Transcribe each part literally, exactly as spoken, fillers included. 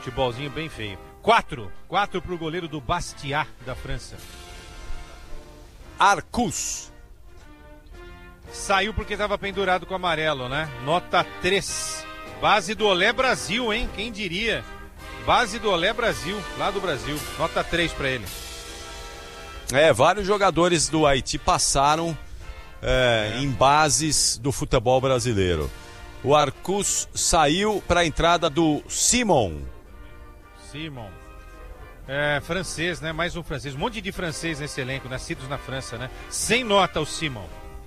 futebolzinho bem feio. Quatro. Quatro pro goleiro do Bastia, da França. Arcus. Saiu porque estava pendurado com amarelo, né? Nota três. Base do Olé Brasil, hein? Quem diria? Base do Olé Brasil, lá do Brasil. Nota três para ele. É, vários jogadores do Haiti passaram é, é. em bases do futebol brasileiro. O Arcus saiu para a entrada do Simon. Simon. É, francês, né? Mais um francês. Um monte de francês nesse elenco, nascidos na França, né? Sem nota o Simon.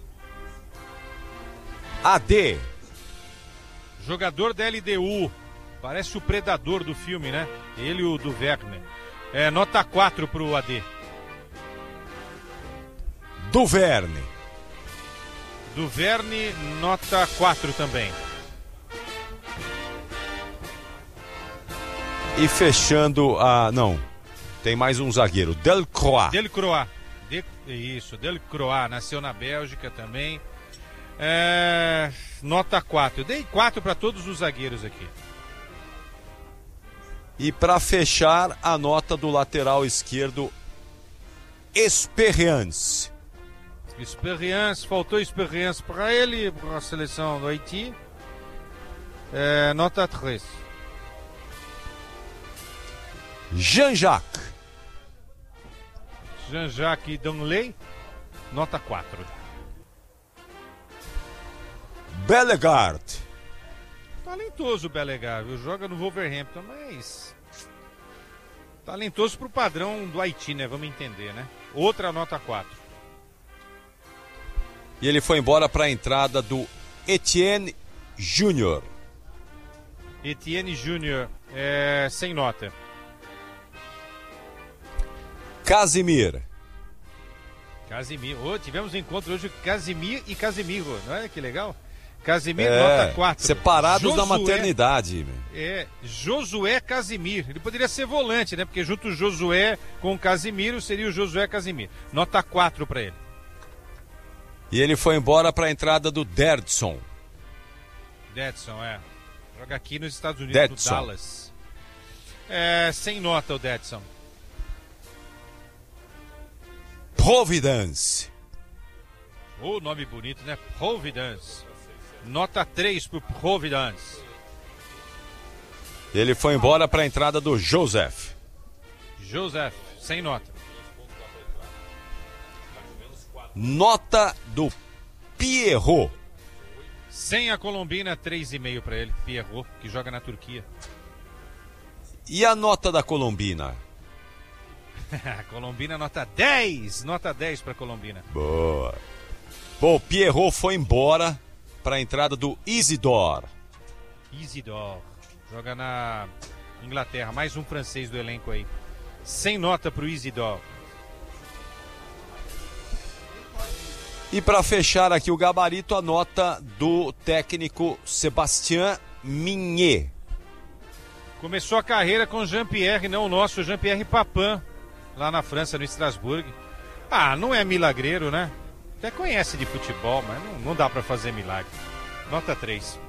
A D. Jogador da L D U. Parece o predador do filme, né? Ele e o Duverne. É, nota quatro pro A D. Duverne. Duverne, nota quatro também. E fechando a... Não, tem mais um zagueiro. Delcroix. Delcroix. De... Isso, Delcroix. Nasceu na Bélgica também. É... Nota quatro. Eu dei quatro para todos os zagueiros aqui. E para fechar, a nota do lateral esquerdo, Experience. Experience, faltou experiência para ele, para a seleção do Haiti. É, nota três. Jean-Jacques. Jean-Jacques Danley, nota quatro. Bellegarde. Talentoso o Bellegarde, joga no Wolverhampton, mas talentoso pro padrão do Haiti, né? Vamos entender, né? Outra nota quatro. E ele foi embora para a entrada do Etienne Júnior. Etienne Júnior, é, sem nota. Casimir. Casimir. Oh, tivemos um encontro hoje com Casimir e Casimiro. Não é que legal? Casimir, é, nota quatro. Separados Josué, na maternidade. É, Josué Casimir. Ele poderia ser volante, né? Porque junto o Josué com o Casimiro seria o Josué Casimir. Nota quatro para ele. E ele foi embora para a entrada do Derdson. Derdson, é. Joga aqui nos Estados Unidos, Derdson. no Dallas. É, sem nota o Derdson. Providence. O oh, nome bonito, né? Providence. Nota três pro Providence. Ele foi embora para a entrada do Joseph. Joseph, sem nota. Nota do Pierrot. Sem a Colombina, três e meio para ele. Pierrot, que joga na Turquia. E a nota da Colombina? Colombina, nota dez. Nota dez para Colombina. Boa. Bom, o Pierrot foi embora para a entrada do Isidore. Isidore. Joga na Inglaterra. Mais um francês do elenco aí. Sem nota pro Isidore. E para fechar aqui o gabarito, a nota do técnico Sébastien Mignet. Começou a carreira com Jean-Pierre, não o nosso, Jean-Pierre Papin, lá na França, no Estrasburgo. Ah, não é milagreiro, né? Até conhece de futebol, mas não, não dá para fazer milagre. Nota três.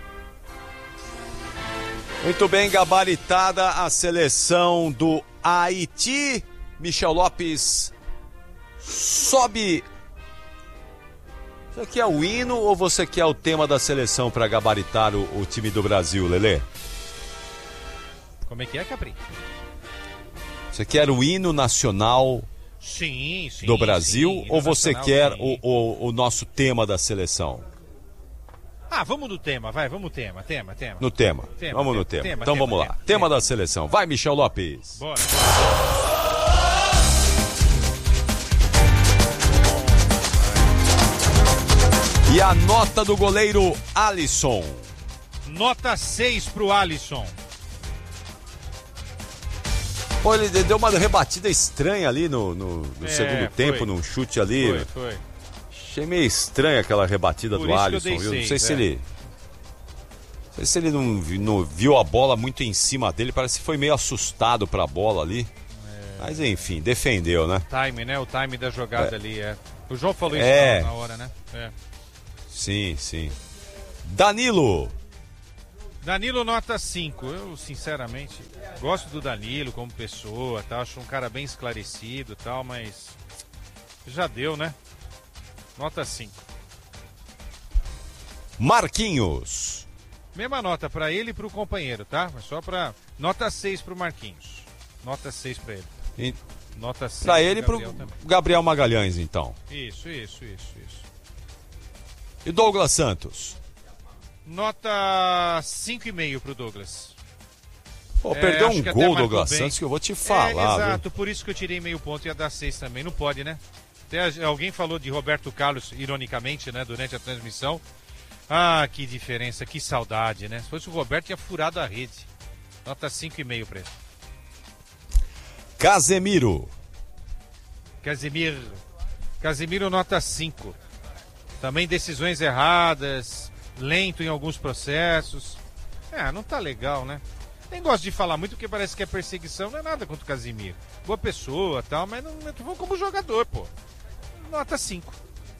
Muito bem, gabaritada a seleção do Haiti. Michel Lopes, sobe. Você quer o hino ou você quer o tema da seleção para gabaritar o, o time do Brasil, Lelê? Como é que é, Capri? Você quer o hino nacional sim, sim, do Brasil sim, ou você nacional, quer o, o, o nosso tema da seleção? Ah, vamos no tema, vai, vamos no tema, tema, tema. No tema, tema vamos tema, no tema. tema então tema, vamos lá, tema, tema tema. da seleção. Vai, Michel Lopes. Bora. E a nota do goleiro Alisson. Nota seis pro Alisson. Pô, ele deu uma rebatida estranha ali no, no, no é, segundo foi. tempo, num chute ali. Foi, foi. Achei meio estranha aquela rebatida Por do isso Alisson. que eu dei Eu não sei seis, se é. ele. Não sei se ele não, vi- não viu a bola muito em cima dele. Parece que foi meio assustado pra bola ali. É. Mas enfim, defendeu, né? Time, né? O time da jogada É. ali, é. O João falou isso É. na hora, né? É. Sim, sim. Danilo. Danilo nota cinco. Eu, sinceramente, gosto do Danilo como pessoa, tá? Acho um cara bem esclarecido e tal, mas já deu, né? Nota cinco. Marquinhos. Mesma nota pra ele e pro companheiro, tá? Mas só pra... Nota seis pro Marquinhos. Nota seis pra ele. E... Nota seis pra ele e pro Gabriel, Gabriel Magalhães, então. Isso, isso, isso, isso. E Douglas Santos? Nota cinco e meio pro Douglas. Pô, é, perdeu um gol, Douglas bem. Santos, que eu vou te falar. É, exato, viu? Por isso que eu tirei meio ponto e ia dar seis também. Não pode, né? Até alguém falou de Roberto Carlos, ironicamente, né? Durante a transmissão. Ah, que diferença, que saudade, né? Se fosse o Roberto, tinha furado a rede. Nota cinco e meio pra ele. Casemiro. Casemiro. Casemiro, nota cinco. Também decisões erradas, lento em alguns processos. É, não tá legal, né? Nem gosto de falar muito porque parece que é perseguição, não é nada contra o Casemiro. Boa pessoa e tal, mas não, não como jogador, pô. Nota cinco.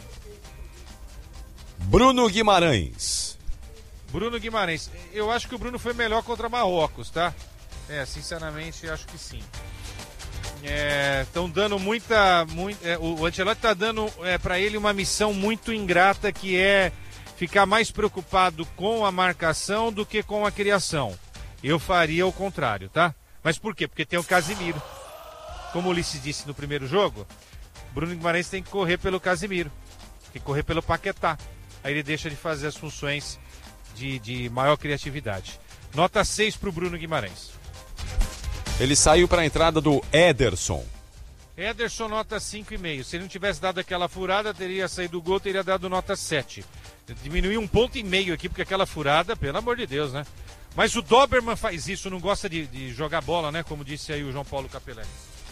Bruno Guimarães. Bruno Guimarães. Eu acho que o Bruno foi melhor contra Marrocos, tá? É, sinceramente, acho que sim. Estão é, dando muita... muita é, o Ancelotti tá dando é, para ele uma missão muito ingrata, que é ficar mais preocupado com a marcação do que com a criação. Eu faria o contrário, tá? Mas por quê? Porque tem o Casemiro. Como o Ulisses disse no primeiro jogo, Bruno Guimarães tem que correr pelo Casemiro, tem que correr pelo Paquetá. Aí ele deixa de fazer as funções de, de maior criatividade. Nota seis pro Bruno Guimarães. Ele saiu para a entrada do Ederson. Ederson, nota cinco e meio. Se ele não tivesse dado aquela furada, teria saído do gol, teria dado nota sete. Diminuiu um ponto e meio aqui, porque aquela furada, pelo amor de Deus, né? Mas o Doberman faz isso, não gosta de, de jogar bola, né? Como disse aí o João Paulo Capelani.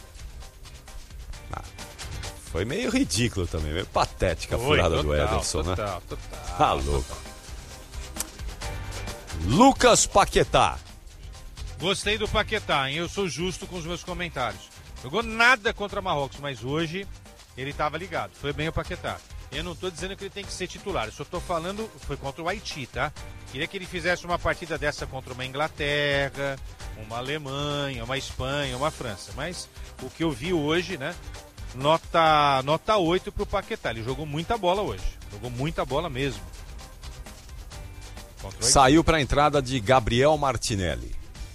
Ah, foi meio ridículo também, meio patética a Foi, furada total, do Ederson, total, né? Total, total. Tá louco. Lucas Paquetá. Gostei do Paquetá, hein? Eu sou justo com os meus comentários. Jogou nada contra Marrocos, mas hoje ele estava ligado. Foi bem o Paquetá. Eu não estou dizendo que ele tem que ser titular, eu só estou falando, foi contra o Haiti, tá? Queria que ele fizesse uma partida dessa contra uma Inglaterra, uma Alemanha, uma Espanha, uma França. Mas o que eu vi hoje, né? Nota, nota oito pro Paquetá. Ele jogou muita bola hoje. Jogou muita bola mesmo. Saiu para a entrada de Gabriel Martinelli.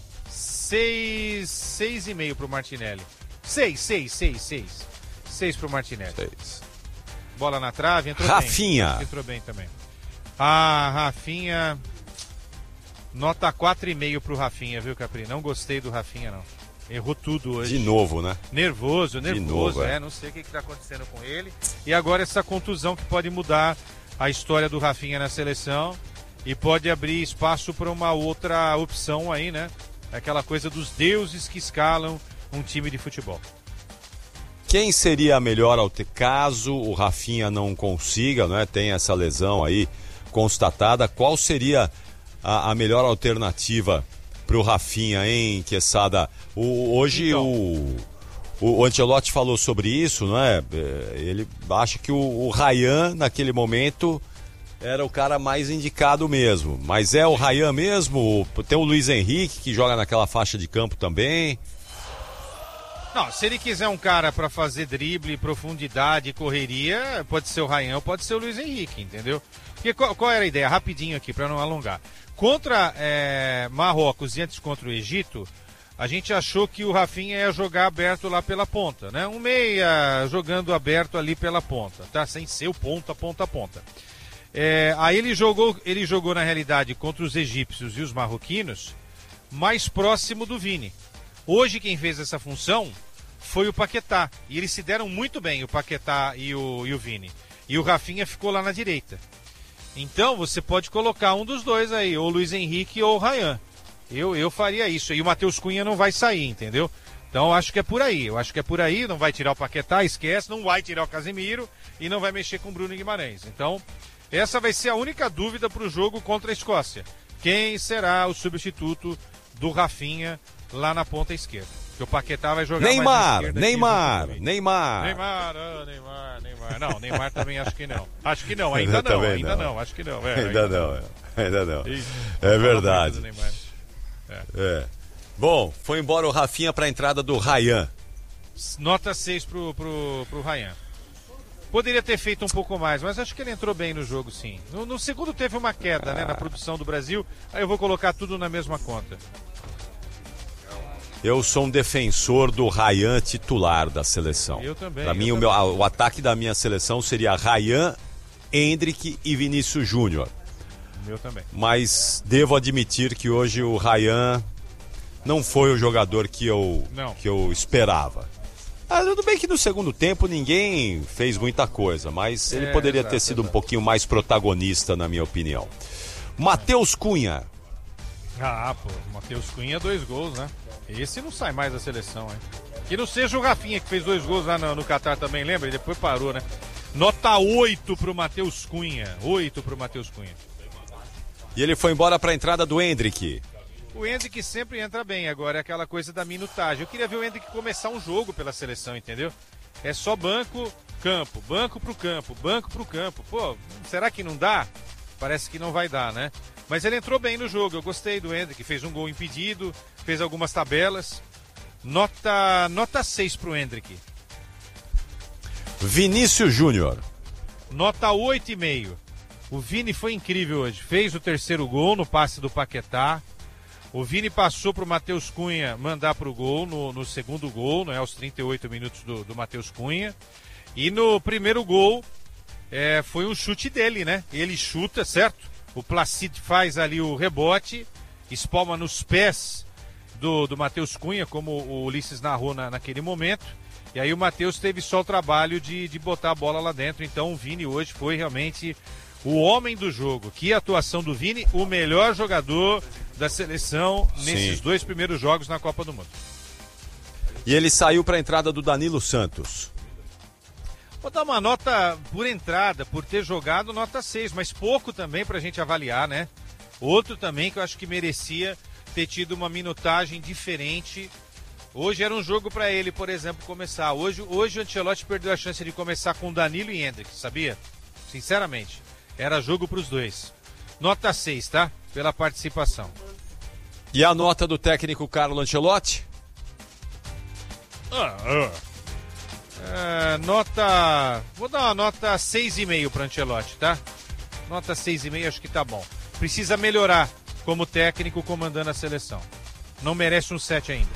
Seis, seis e meio pro Martinelli. Seis, seis, seis, seis. Seis pro Martinelli. Seis. Bola na trave, entrou Rafinha. bem. Entrou bem também. Ah, Rafinha. Nota quatro e meio pro Rafinha, viu, Capri? Não gostei do Rafinha, não. Errou tudo hoje. De novo, né? Nervoso, nervoso, De novo, é. é. Não sei o que está acontecendo com ele. E agora essa contusão que pode mudar a história do Rafinha na seleção e pode abrir espaço para uma outra opção aí, né? Aquela coisa dos deuses que escalam um time de futebol. Quem seria melhor ao ter, caso o Rafinha não consiga, né? Tem essa lesão aí constatada. Qual seria a, a melhor alternativa para o Rafinha, hein, Quesada? O, hoje então. o, o Ancelotti falou sobre isso, não é? Ele acha que o, o Ryan, naquele momento, era o cara mais indicado mesmo. Mas é o Ryan mesmo? Tem o Luiz Henrique, que joga naquela faixa de campo também. Não, se ele quiser um cara para fazer drible, profundidade, correria, pode ser o Ryan ou pode ser o Luiz Henrique, entendeu? Porque qual, qual era a ideia? Rapidinho aqui, para não alongar. Contra é, Marrocos e antes contra o Egito, a gente achou que o Rafinha ia jogar aberto lá pela ponta, né? Um meia jogando aberto ali pela ponta, tá? Sem ser o ponta, ponta, ponta. É, aí ele jogou, ele jogou na realidade contra os egípcios e os marroquinos mais próximo do Vini. Hoje quem fez essa função foi o Paquetá. E eles se deram muito bem, o Paquetá e o, e o Vini. E o Rafinha ficou lá na direita. Então você pode colocar um dos dois aí, ou o Luiz Henrique ou o Ryan. Eu, eu faria isso. E o Matheus Cunha não vai sair, entendeu? Então acho que é por aí. Eu acho que é por aí, não vai tirar o Paquetá, esquece, não vai tirar o Casemiro e não vai mexer com o Bruno Guimarães. Então, essa vai ser a única dúvida para o jogo contra a Escócia. Quem será o substituto do Rafinha lá na ponta esquerda? Que o Paquetá vai jogar Neymar, mais esquerda Neymar, que Neymar. Neymar, oh, Neymar, Neymar. Não, Neymar também acho que não. Acho que não, ainda não, ainda não. não, acho que não. É, ainda, ainda não, não, ainda não. Ixi, é verdade. É. É. Bom, foi embora o Rafinha para a entrada do Ryan. Nota seis pro, pro, pro Ryan. Poderia ter feito um pouco mais, mas acho que ele entrou bem no jogo, sim. No, no segundo teve uma queda, ah. né, na produção do Brasil. Aí eu vou colocar tudo na mesma conta. Eu sou um defensor do Ryan titular da seleção. Eu também. Para mim, eu o, também. Meu, o ataque da minha seleção seria Ryan, Endrick e Vinícius Júnior. Meu também. Mas devo admitir que hoje o Ryan não foi o jogador que eu, que eu esperava. Ah, tudo bem que no segundo tempo ninguém fez muita coisa, mas ele é, poderia exato, ter sido exato. um pouquinho mais protagonista, na minha opinião. Matheus Cunha. Ah, pô, Matheus Cunha, dois gols, né? Esse não sai mais da seleção, hein? Que não seja o Rafinha, que fez dois gols lá no, no Catar também, lembra? E depois parou, né? Nota oito pro Matheus Cunha. oito pro Matheus Cunha. E ele foi embora para a entrada do Endrick. O Endrick sempre entra bem, agora é aquela coisa da minutagem. Eu queria ver o Endrick começar um jogo pela seleção, entendeu? É só banco, campo, banco pro campo, banco pro campo. Pô, será que não dá? Parece que não vai dar, né? Mas ele entrou bem no jogo, eu gostei do Endrick, fez um gol impedido, fez algumas tabelas. Nota, nota seis pro Endrick. Vinícius Júnior. Nota oito e meio. O Vini foi incrível hoje, fez o terceiro gol no passe do Paquetá. O Vini passou pro Matheus Cunha mandar pro gol no, no segundo gol, né, aos trinta e oito minutos do, do Matheus Cunha. E no primeiro gol é, foi um chute dele, né? Ele chuta, certo? O Placide faz ali o rebote, espalma nos pés do, do Matheus Cunha, como o Ulisses narrou na, naquele momento. E aí o Matheus teve só o trabalho de, de botar a bola lá dentro. Então o Vini hoje foi realmente o homem do jogo. Que atuação do Vini, o melhor jogador da seleção nesses Sim. dois primeiros jogos na Copa do Mundo. E ele saiu para a entrada do Danilo Santos. Vou dar uma nota por entrada, por ter jogado, nota seis, mas pouco também pra gente avaliar, né? Outro também que eu acho que merecia ter tido uma minutagem diferente. Hoje era um jogo pra ele, por exemplo, começar. Hoje, hoje o Ancelotti perdeu a chance de começar com Danilo e Endrick, sabia? Sinceramente, era jogo pros dois. Nota seis, tá? Pela participação. E a nota do técnico Carlo Ancelotti? Ah, ah. É, nota... Vou dar uma nota seis e meio para Ancelotti, tá? Nota seis e meio acho que tá bom. Precisa melhorar como técnico comandando a seleção. Não merece um sete ainda.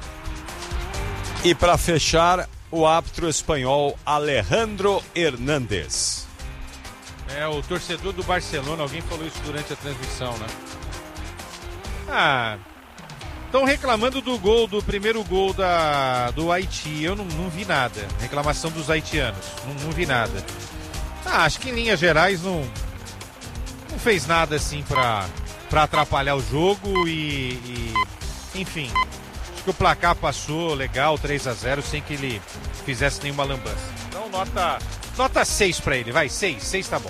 E para fechar, o árbitro espanhol Alejandro Hernández. É, o torcedor do Barcelona, alguém falou isso durante a transmissão, né? Ah... Estão reclamando do gol, do primeiro gol da, do Haiti. Eu não, não vi nada. Reclamação dos haitianos. Não, não vi nada. Ah, acho que em linhas gerais não, não fez nada assim pra, pra atrapalhar o jogo e, e... Enfim, acho que o placar passou legal, três a zero, sem que ele fizesse nenhuma lambança. Então nota, nota seis pra ele. Vai, seis. seis tá bom.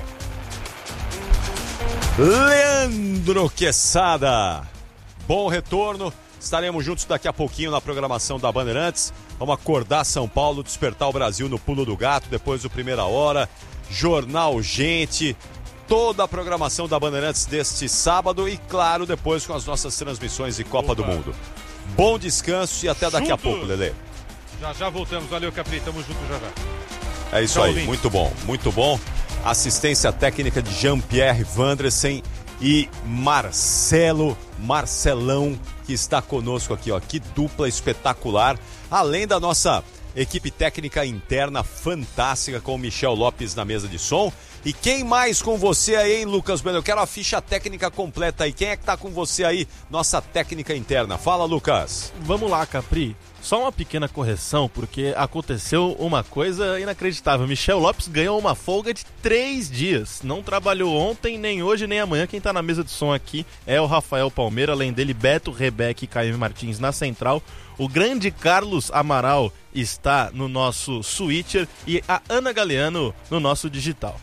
Leandro Quesada. Bom retorno. Estaremos juntos daqui a pouquinho na programação da Bandeirantes. Vamos acordar São Paulo, despertar o Brasil no pulo do gato, depois do Primeira Hora, Jornal Gente, toda a programação da Bandeirantes deste sábado e, claro, depois com as nossas transmissões de Copa Opa. do Mundo. Bom descanso e até daqui Junto. a pouco, Lelê. Já já voltamos. Valeu, Capri. Tamo junto já já. É isso Tchau, aí. Ouvindo. Muito bom, muito bom. Assistência técnica de Jean-Pierre Vandresen e Marcelo, Marcelão, que está conosco aqui, ó. Que dupla espetacular. Além da nossa equipe técnica interna fantástica com o Michel Lopes na mesa de som. E quem mais com você aí, hein, Lucas Bueno? Eu quero a ficha técnica completa aí. Quem é que tá com você aí, nossa técnica interna? Fala, Lucas. Vamos lá, Capri. Só uma pequena correção, porque aconteceu uma coisa inacreditável. Michel Lopes ganhou uma folga de três dias. Não trabalhou ontem, nem hoje, nem amanhã. Quem tá na mesa de som aqui é o Rafael Palmeira. Além dele, Beto, Rebeca e Caio Martins na central. O grande Carlos Amaral está no nosso switcher e a Ana Galeano no nosso digital.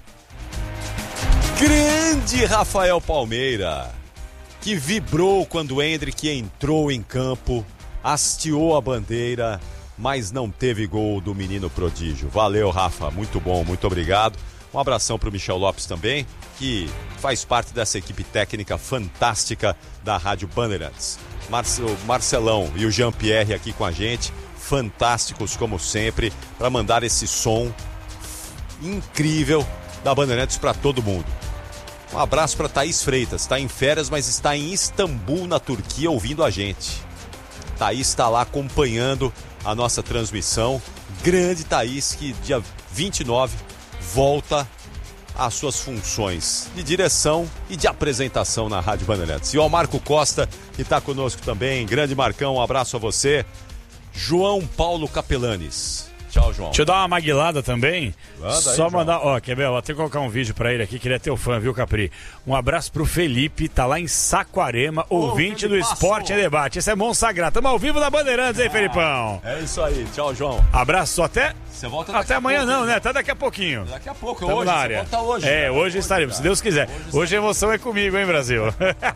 Grande Rafael Palmeira, que vibrou quando o Endrick entrou em campo hasteou a bandeira, mas não teve gol do menino prodígio. Valeu, Rafa, muito bom, muito obrigado. Um abração para o Michel Lopes também, que faz parte dessa equipe técnica fantástica da Rádio Bandeirantes. Marcelo, Marcelão e o Jean-Pierre aqui com a gente, fantásticos como sempre, para mandar esse som incrível da Bandeirantes para todo mundo. Um abraço para Thaís Freitas, está em férias, mas está em Istambul, na Turquia, ouvindo a gente. Thaís está lá acompanhando a nossa transmissão. Grande Thaís, que dia vinte e nove volta às suas funções de direção e de apresentação na Rádio Bandeirantes. E o Marco Costa, que está conosco também. Grande Marcão, um abraço a você. João Paulo Capelanes. Tchau, João. Deixa eu dar uma maguilada também. Manda Só aí, mandar, ó, quer ver? Vou até colocar um vídeo pra ele aqui, que ele é teu fã, viu, Capri? Um abraço pro Felipe, tá lá em Saquarema, Ô, ouvinte do Felipe, Esporte passou. em Debate. Esse é Monsagrado. Tamo ao vivo na Bandeirantes, hein, Felipão? É isso aí. Tchau, João. Abraço até... Você volta daqui Até a amanhã pouco, não, hein? né? Até daqui a pouquinho. Daqui a pouco, Tamo hoje. na Você área. volta hoje. É, cara. hoje estaremos, se Deus quiser. Hoje Hoje a emoção é comigo, hein, Brasil?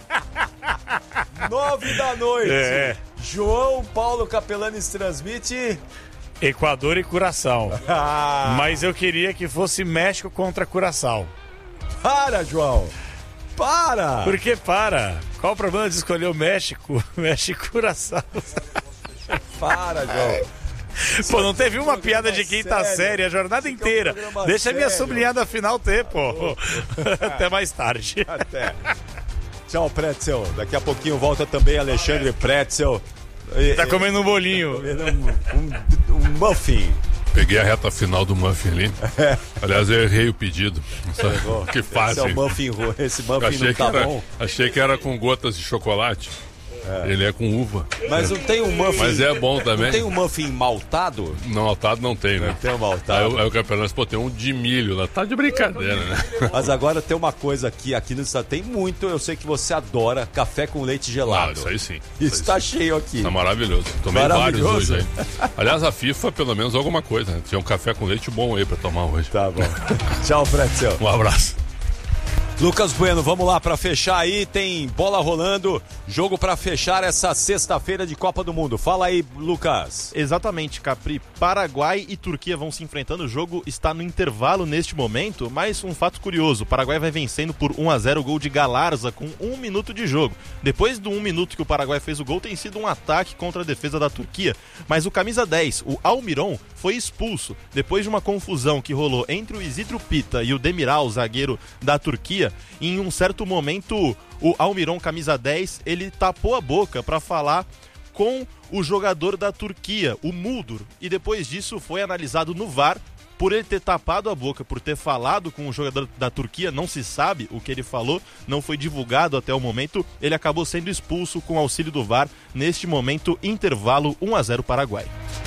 Nove da noite. É. João Paulo Capelanes transmite... Equador e Curaçao. Ah, Mas eu queria que fosse México contra Curaçao. para, João. Para. Por que para? Qual o problema de escolher o México? México e Curaçao. Para, João. Pô, não teve uma piada de quinta sério. série a jornada Isso aqui é um inteira. programa Deixa a minha sério. sublinhada final ter, pô. Até mais tarde. Até. Tchau, Pretzel. Daqui a pouquinho volta também Alexandre Pretzel. E- Tá e- comendo um bolinho. comendo um, um, um muffin. Peguei a reta final do muffin ali. Aliás, eu errei o pedido. Que Esse é fácil. o muffin, ro- esse muffin achei, não que tá era, bom. achei que era com gotas de chocolate. Ele é com uva. Mas não tem um muffin... Mas é bom Não também. tem um muffin maltado? Não, maltado não tem, né? Não tem um Aí, maltado. o- aí o campeonato, pô, tem um de milho lá. Tá de brincadeira, né? Mas agora tem uma coisa aqui, aqui no estado tem muito, eu sei que você adora café com leite Ah, gelado. isso aí sim. Isso aí tá sim. cheio aqui. Tá maravilhoso. Tomei vários Maravilhoso. hoje aí. Aliás, a FIFA, pelo menos, alguma coisa, né? Tinha um café com leite bom aí pra tomar hoje. Tá bom. Tchau, Pretzel. Um abraço. Lucas Bueno, vamos lá para fechar aí, tem bola rolando, jogo para fechar essa sexta-feira de Copa do Mundo. Fala aí, Lucas. Exatamente, Capri. Paraguai e Turquia vão se enfrentando. O jogo está no intervalo neste momento, mas um fato curioso: o Paraguai vai vencendo por um a zero, o gol de Galarza com um minuto de jogo. Depois do um minuto que o Paraguai fez o gol, tem sido um ataque contra a defesa da Turquia. Mas o camisa dez, o Almiron, foi expulso depois de uma confusão que rolou entre o Isidro Pita e o Demiral, zagueiro da Turquia. Em um certo momento, o Almiron, camisa dez, ele tapou a boca para falar com o jogador da Turquia, o Muldur, e depois disso foi analisado no V A R. Por ele ter tapado a boca, por ter falado com o jogador da Turquia, não se sabe o que ele falou, não foi divulgado até o momento, ele acabou sendo expulso com auxílio do V A R. Neste momento, intervalo um a zero Paraguai.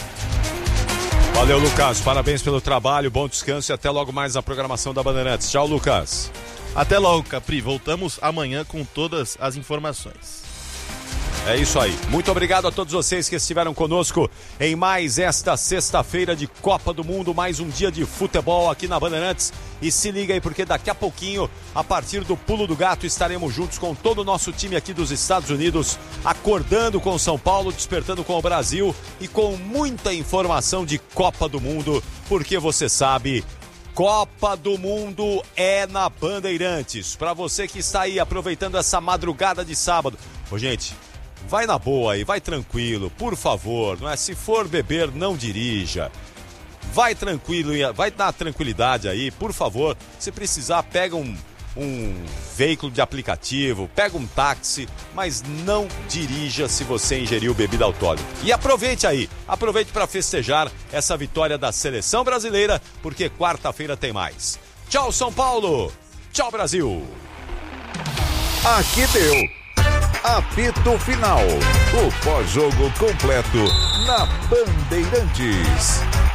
Valeu, Lucas, parabéns pelo trabalho, bom descanso e até logo mais na programação da Bandeirantes. Tchau, Lucas. Até logo, Capri, voltamos amanhã com todas as informações. É isso aí. Muito obrigado a todos vocês que estiveram conosco em mais esta sexta-feira de Copa do Mundo, mais um dia de futebol aqui na Bandeirantes. E se liga aí, porque daqui a pouquinho, a partir do Pulo do Gato, estaremos juntos com todo o nosso time aqui dos Estados Unidos, acordando com São Paulo, despertando com o Brasil e com muita informação de Copa do Mundo, porque você sabe... Copa do Mundo é na Bandeirantes. Para você que está aí aproveitando essa madrugada de sábado. Ô, gente, vai na boa aí, vai tranquilo, por favor, não é? Se for beber, não dirija. Vai tranquilo, vai na tranquilidade aí, por favor. Se precisar, pega um, um veículo de aplicativo, pega um táxi, mas não dirija se você ingeriu bebida alcoólica. E aproveite aí, aproveite para festejar essa vitória da seleção brasileira, porque quarta-feira tem mais. Tchau, São Paulo! Tchau, Brasil! Aqui deu. Apito Final. O pós-jogo completo na Bandeirantes.